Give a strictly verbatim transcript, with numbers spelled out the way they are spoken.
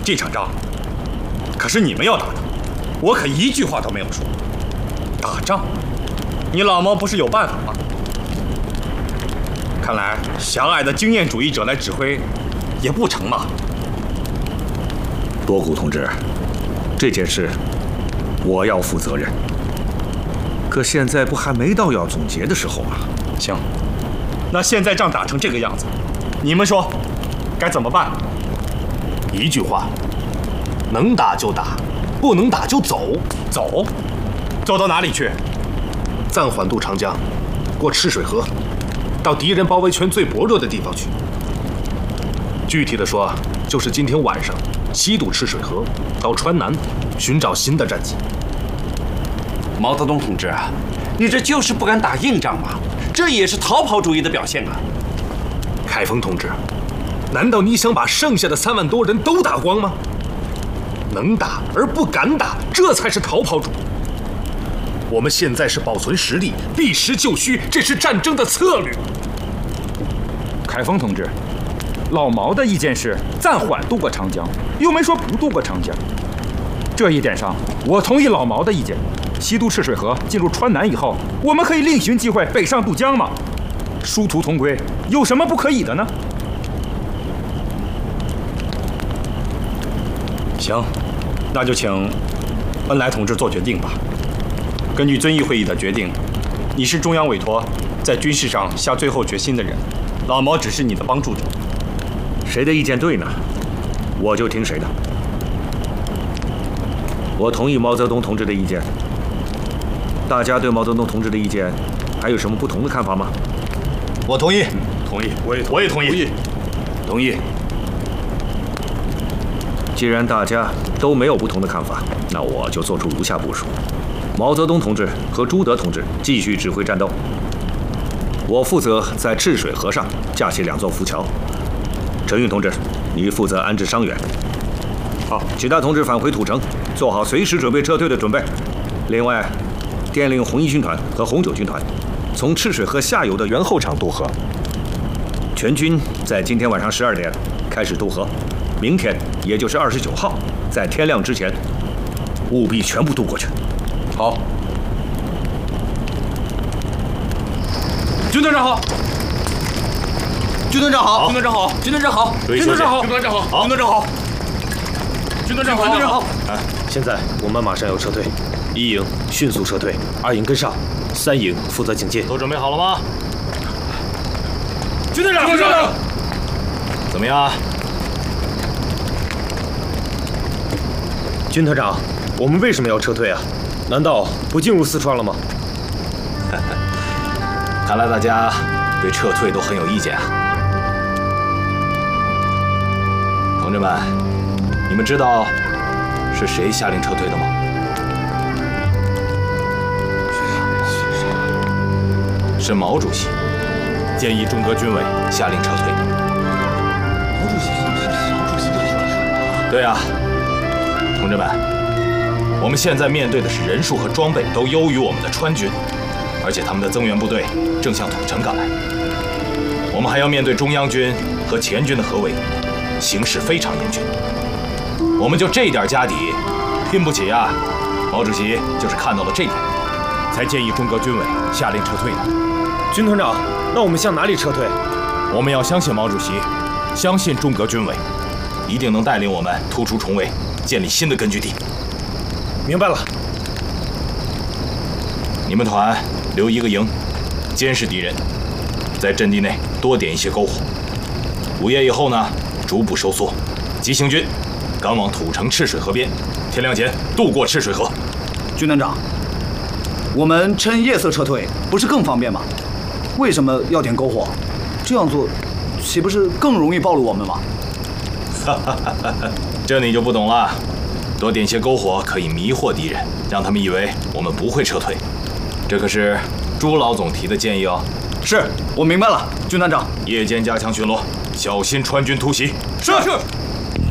这场仗可是你们要打的，我可一句话都没有说。打仗，你老毛不是有办法吗？看来狭隘的经验主义者来指挥，也不成嘛。 多谷同志，这件事我要负责任。可现在不还没到要总结的时候吗？ 行，那现在仗打成这个样子，你们说该怎么办？ 一句话，能打就打，不能打就走。 走？走到哪里去？ 暂缓渡长江，过赤水河，到敌人包围圈最薄弱的地方去。具体的说，就是今天晚上西渡赤水河，到川南寻找新的战机。 毛泽东同志啊，你这就是不敢打硬仗嘛，这也是逃跑主义的表现啊。 凯丰同志，难道你想把剩下的三万多人都打光吗？能打而不敢打，这才是逃跑主义。我们现在是保存实力，避实就虚，这是战争的策略。 凯丰同志，老毛的意见是暂缓渡过长江，又没说不渡过长江。这一点上，我同意老毛的意见。西渡赤水河，进入川南以后，我们可以另寻机会北上渡江嘛。殊途同归，有什么不可以的呢？ 行，那就请恩来同志做决定吧。根据遵义会议的决定，你是中央委托在军事上下最后决心的人，老毛只是你的帮助者。 谁的意见对呢，我就听谁的。我同意毛泽东同志的意见。大家对毛泽东同志的意见还有什么不同的看法吗？ 我同意， 同意， 我也我也同意， 同意。既然大家都没有不同的看法，那我就做出如下部署：毛泽东同志和朱德同志继续指挥战斗，我负责在赤水河上架起两座浮桥。陈云同志，你负责安置伤员。好，其他同志返回土城，做好随时准备撤退的准备。另外，电令红一军团和红九军团从赤水河下游的原后场渡河。全军在今天晚上十二点开始渡河，明天也就是二十九号，在天亮之前务必全部渡过去。 好。 军团长好。军团长好。军团长好。军团长好。军团长好。军团长好。军团长好。军团长好。军团长好。 啊，现在我们马上要撤退，一营迅速撤退，二营跟上，三营负责警戒。 都准备好了吗？ 军团长。军团长。 怎么样？ 军团长，我们为什么要撤退啊？难道不进入四川了吗？ 看来大家对撤退都很有意见啊。同志们，你们知道是谁下令撤退的吗？是毛主席建议中革军委下令撤退。毛主席，毛主席。对啊，同志们，我们现在面对的是人数和装备都优于我们的川军，而且他们的增援部队正向土城赶来。我们还要面对中央军和前军的合围，形势非常严峻。我们就这点家底，拼不起呀！毛主席就是看到了这点，才建议中革军委下令撤退的。 军团长，那我们向哪里撤退？ 我们要相信毛主席，相信中革军委，一定能带领我们突出重围，建立新的根据地。 明白了。 你们团留一个营，监视敌人，在阵地内多点一些篝火。午夜以后呢，逐步收缩，急行军赶往土城赤水河边，天亮前渡过赤水河。 军团长，我们趁夜色撤退，不是更方便吗？为什么要点篝火？这样做，岂不是更容易暴露我们吗？ 哈哈哈哈，这你就不懂了。多点些篝火可以迷惑敌人，让他们以为我们不会撤退。这可是朱老总提的建议哦。 是，我明白了，军团长。 夜间加强巡逻，小心川军突袭。 是是。